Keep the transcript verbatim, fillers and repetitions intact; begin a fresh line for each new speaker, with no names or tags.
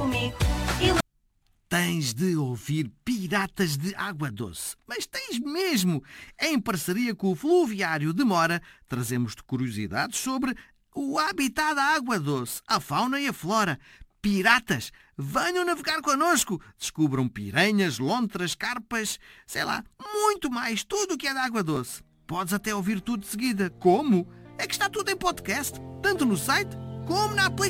comigo. E...
Tens de ouvir Piratas de Água Doce. Mas tens mesmo! Em parceria com o Fluviário de Mora, trazemos-te curiosidades sobre o habitat da água doce, a fauna e a flora. Piratas, venham navegar connosco. Descubram piranhas, lontras, carpas, sei lá, muito mais, tudo o que é da água doce. Podes até ouvir tudo de seguida. Como? É que está tudo em podcast, tanto no site como na aplicação.